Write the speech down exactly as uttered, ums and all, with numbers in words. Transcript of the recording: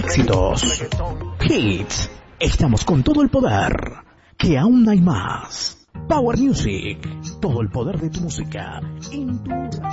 éxitos, hits. Estamos con todo el poder, que aún hay más. Power Music, todo el poder de tu música en tu